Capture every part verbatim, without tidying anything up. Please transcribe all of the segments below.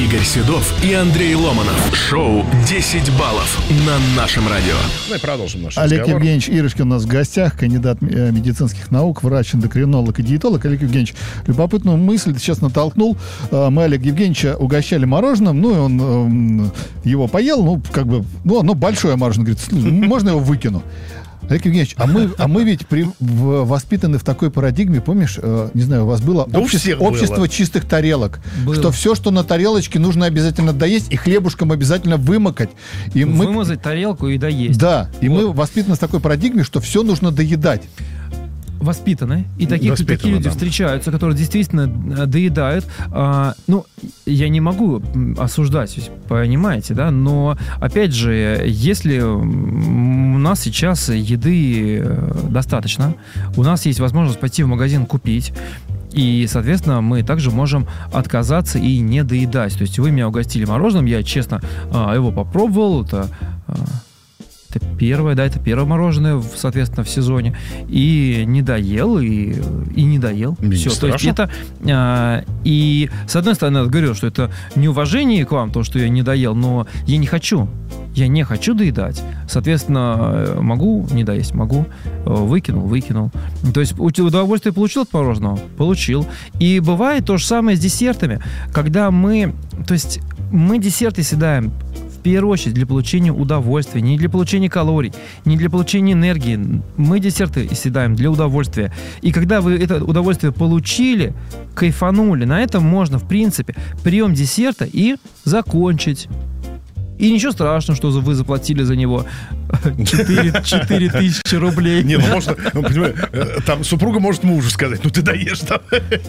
Игорь Седов и Андрей Ломанов. Шоу «десять баллов» на нашем радио. Ну и продолжим наш Олег разговор. Евгеньевич Ирышкин у нас в гостях, кандидат медицинских наук, врач, эндокринолог и диетолог. Олег Евгеньевич, любопытную мысль ты сейчас натолкнул. Мы Олега Евгеньевича угощали мороженым, ну и он его поел, ну как бы, ну оно большое мороженое, говорит, можно его выкину? Олег Евгеньевич, а мы, а мы ведь при, в, воспитаны в такой парадигме, помнишь, э, не знаю, у вас было да общество, общество было. чистых тарелок, Было. что все, что на тарелочке, нужно обязательно доесть, и хлебушком обязательно вымокать. И мы, Вымазать тарелку и доесть. да, и Вот. мы воспитаны в такой парадигме, что все нужно доедать. Воспитаны. И таких, Воспитаны, такие люди да. встречаются, которые действительно э, доедают. А, ну, я не могу м, осуждать, понимаете, да? Но, опять же, если м, у нас сейчас еды э, достаточно, у нас есть возможность пойти в магазин купить, и, соответственно, мы также можем отказаться и не доедать. То есть вы меня угостили мороженым, я, честно, а, его попробовал, это... а, Это первое, да, это первое мороженое, в- соответственно, в сезоне. И не доел, и, и не доел. Не Все, то есть страшно. это... а, и, с одной стороны, я говорю, что это неуважение к вам, то, что я не доел, но я не хочу. Я не хочу доедать. Соответственно, э, могу не доесть, могу. Э, Выкинул, выкинул. То есть у- удовольствие получил от мороженого? Получил. И бывает то же самое с десертами. Когда мы... То есть мы десерты съедаем в первую очередь для получения удовольствия, не для получения калорий, не для получения энергии. Мы десерты съедаем для удовольствия. И когда вы это удовольствие получили, кайфанули, на этом можно, в принципе, прием десерта и закончить. И ничего страшного, что вы заплатили за него четыре тысячи рублей. Не, ну можно, ну, понимаешь, э, там супруга может мужу сказать, ну ты даешь там.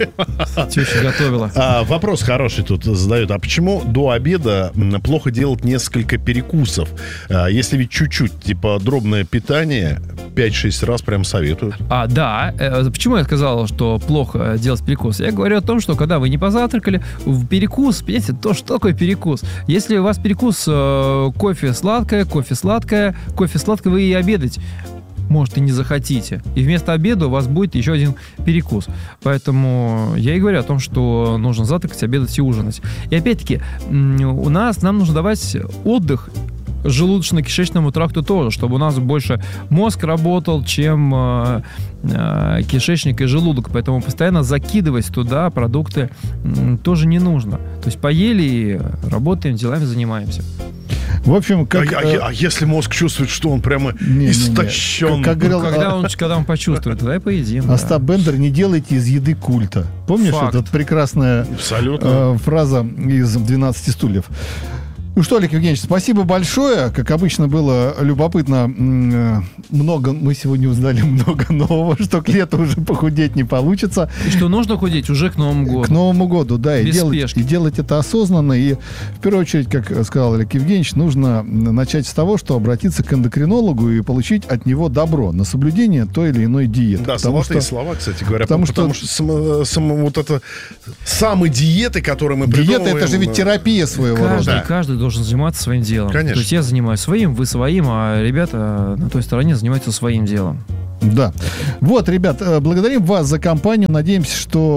Теща готовила. А, вопрос хороший тут задают. А почему до обеда м, плохо делать несколько перекусов? А, если ведь чуть-чуть, типа дробное питание, пять-шесть раз прям советуют. А, да. Э, Почему я сказал, что плохо делать перекус? Я говорю о том, что когда вы не позавтракали, в перекус, понимаете, то, что такое перекус? Если у вас перекус э, кофе сладкое, кофе сладкое, кофе сладкое, вы и обедать, может, и не захотите. И вместо обеда у вас будет еще один перекус. Поэтому я и говорю о том, что нужно завтракать, обедать и ужинать. И опять-таки, м, у нас, нам нужно давать отдых желудочно-кишечному тракту тоже, чтобы у нас больше мозг работал, чем э, э, кишечник и желудок. Поэтому постоянно закидывать туда продукты м, тоже не нужно. То есть поели и работаем, делами занимаемся. В общем, как... а, э, а- а если мозг чувствует, что он прямо не-не-не. истощен? Как говорил Ну, когда, а, он, когда он почувствует, тогда и поедим. Остап да. Бендер, не делайте из еды культа. Помнишь, Факт. эта прекрасная Абсолютно. э, фраза из двенадцати стульев? Ну что, Олег Евгеньевич, спасибо большое. Как обычно, было любопытно. М, э, Много, мы сегодня узнали много нового, что к лету уже похудеть не получится. И что нужно худеть уже к Новому году. К Новому году, да, и Без делать, спешки. и делать это осознанно. И в первую очередь, как сказал Олег Евгеньевич, нужно начать с того, что обратиться к эндокринологу и получить от него добро на соблюдение той или иной диеты. Да, Потому золотые что слова, кстати говоря. потому Потому, что- что, само, само- вот это самые диеты, которые мы диета — придумываем... это же ведь терапия своего Каждый, рода. каждый должен заниматься своим делом. Конечно. То есть я занимаюсь своим, вы своим, а ребята на той стороне занимаются своим делом. Да. Вот, ребят, э, благодарим вас за компанию. Надеемся,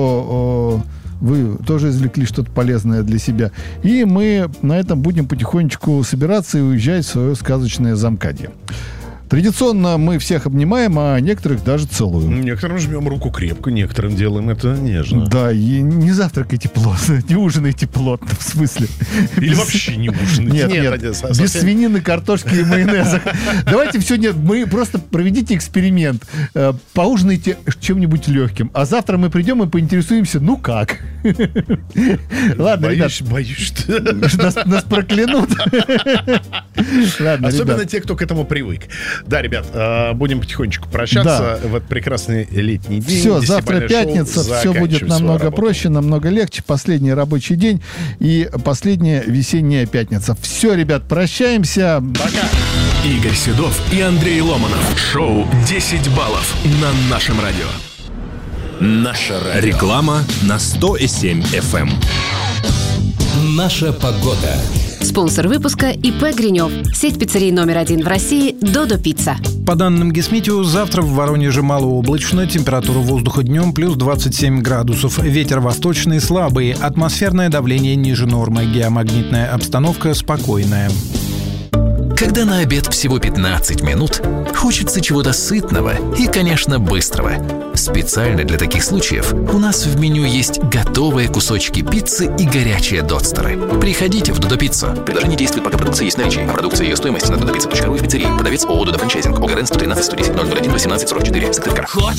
что э, вы тоже извлекли что-то полезное для себя. И мы на этом будем потихонечку собираться и уезжать в свое сказочное Замкадье. Традиционно мы всех обнимаем, а некоторых даже целуем. Некоторым жмем руку крепко, некоторым делаем это нежно. Да, и не завтракайте плотно, не ужинайте плотно, в смысле. Или Без- вообще не ужинать. Нет, нет, это со- без совсем- свинины, картошки и майонеза. Давайте сегодня мы просто проведите эксперимент. Э, Поужинайте чем-нибудь легким. А завтра мы придем и поинтересуемся, ну как? Ладно, ребят, Боюсь, боюсь, что... нас, нас проклянут. Ладно, Особенно ребят. те, кто к этому привык. Да, ребят, э, будем потихонечку прощаться в этот прекрасный летний день. Все, завтра Десятибалльное пятница, шоу все будет заканчивает свою намного работу. проще, намного легче. Последний рабочий день и последняя весенняя пятница. Все, ребят, прощаемся. Пока. Игорь Седов и Андрей Ломанов. Шоу «десять баллов» на нашем радио. Наше радио. Реклама на сто и семь эф эм. Наша погода. Спонсор выпуска ИП «Гринев». Сеть пиццерий номер один в России «Додо Пицца». По данным Гисметео, завтра в Воронеже малооблачно, температура воздуха днем плюс двадцать семь градусов, ветер восточный слабый, атмосферное давление ниже нормы, геомагнитная обстановка спокойная. Когда на обед всего пятнадцать минут, хочется чего-то сытного и, конечно, быстрого. Специально для таких случаев у нас в меню есть готовые кусочки пиццы и горячие додстеры. Приходите в Додо Пиццу. Предложение действует, пока продукция есть в наличии. А продукция и ее стоимость на додопицца точка ру и в пиццерии. Продавец ООО «Додо Франчайзинг». ОГРН сто тринадцать сто десять ноль ноль один восемнадцать сорок четыре. Сыктывкар.